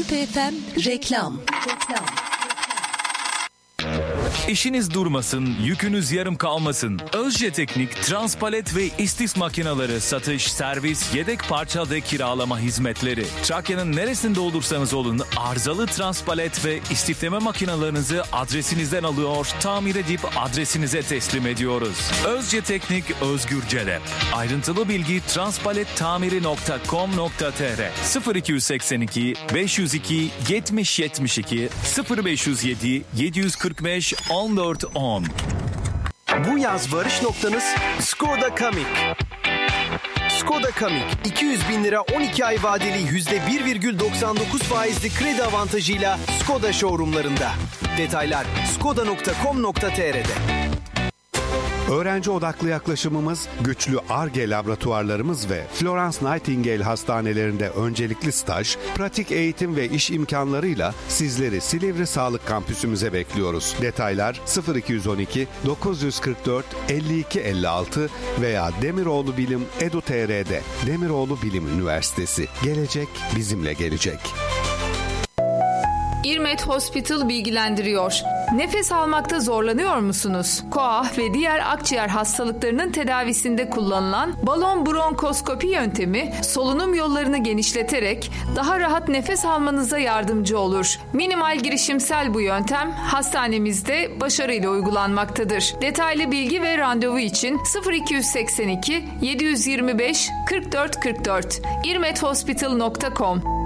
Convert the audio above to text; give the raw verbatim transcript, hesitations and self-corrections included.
P F M reklam. Reklam. İşiniz durmasın, yükünüz yarım kalmasın. Özce Teknik, transpalet ve istis makineleri satış, servis, yedek parça ve kiralama hizmetleri. Trakya'nın neresinde olursanız olun, arızalı transpalet ve istifleme makinalarınızı adresinizden alıyor, tamir edip adresinize teslim ediyoruz. Özce Teknik, Özgür Celep. Ayrıntılı bilgi transpalettamiri nokta com nokta tr sıfır iki seksen iki beş yüz iki yetmiş yetmiş iki sıfır beş yüz yedi yedi yüz kırk beş on dört on. Bu yaz varış noktanız Skoda Kamiq. Skoda Kamiq iki yüz bin lira on iki ay vadeli yüzde bir virgül doksan dokuz faizli kredi avantajıyla Skoda showroomlarında. Detaylar skoda nokta com nokta tr'de. Öğrenci odaklı yaklaşımımız, güçlü Ar-Ge laboratuvarlarımız ve Florence Nightingale hastanelerinde öncelikli staj, pratik eğitim ve iş imkanlarıyla sizleri Silivri Sağlık Kampüsümüze bekliyoruz. Detaylar sıfır iki on iki dokuz yüz kırk dört elli iki elli altı veya Demiroğlu Bilim Edu nokta tr'de. Demiroğlu Bilim Üniversitesi. Gelecek bizimle gelecek. İrmet Hospital bilgilendiriyor. Nefes almakta zorlanıyor musunuz? Koah ve diğer akciğer hastalıklarının tedavisinde kullanılan balon bronkoskopi yöntemi solunum yollarını genişleterek daha rahat nefes almanıza yardımcı olur. Minimal girişimsel bu yöntem hastanemizde başarıyla uygulanmaktadır. Detaylı bilgi ve randevu için sıfır iki seksen iki yedi yüz yirmi beş kırk dört kırk dört irmet hospital nokta com.